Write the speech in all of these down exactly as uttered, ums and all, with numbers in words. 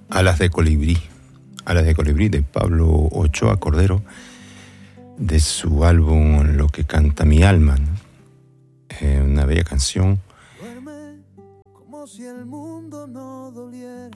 Alas de colibrí. Alas de colibrí de Pablo Ochoa Cordero, de su álbum Lo que canta mi alma, ¿no? Eh, una bella canción. Duerme como si el mundo no doliera,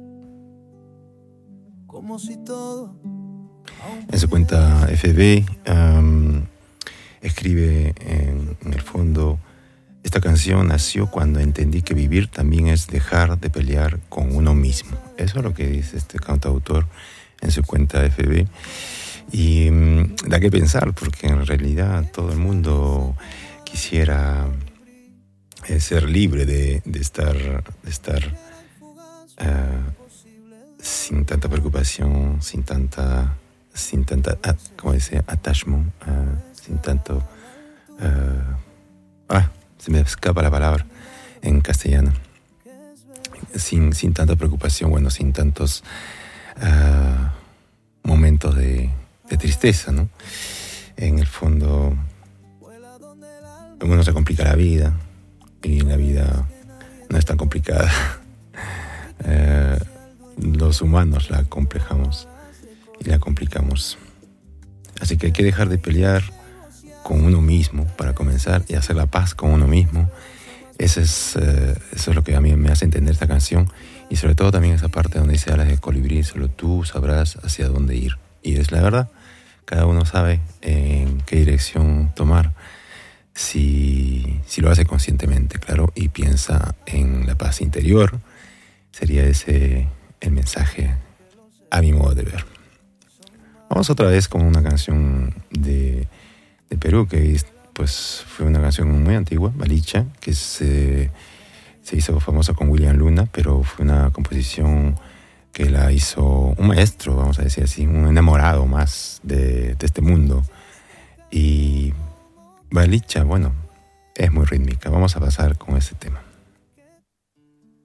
como si todo. En su cuenta F B um, escribe en, en el fondo: esta canción nació cuando entendí que vivir también es dejar de pelear con uno mismo. Eso es lo que dice este cantautor en su cuenta F B. Y um, da que pensar, porque en realidad todo el mundo quisiera eh, ser libre de, de estar, de estar uh, sin tanta preocupación, sin tanta, sin tanta, ¿cómo dice? Attachment, uh, sin tanto, uh, ah, se me escapa la palabra en castellano, sin, sin tanta preocupación, bueno, sin tantos uh, momentos de, de tristeza, ¿no? En el fondo, uno se complica la vida y la vida no es tan complicada. uh, los humanos la complejamos y la complicamos. Así que hay que dejar de pelear con uno mismo para comenzar y hacer la paz con uno mismo. Eso es, uh, eso es lo que a mí me hace entender esta canción, y sobre todo también esa parte donde dice alas de colibrí, solo tú sabrás hacia dónde ir. Y es la verdad, cada uno sabe en qué dirección tomar, si, si lo hace conscientemente, claro, y piensa en la paz interior. Sería ese el mensaje a mi modo de ver. Vamos otra vez con una canción de, de Perú, que pues fue una canción muy antigua, Balicha, que se, se hizo famosa con William Luna, pero fue una composición que la hizo un maestro, vamos a decir así, un enamorado más de, de este mundo. Y Balicha, bueno, es muy rítmica. Vamos a pasar con ese tema.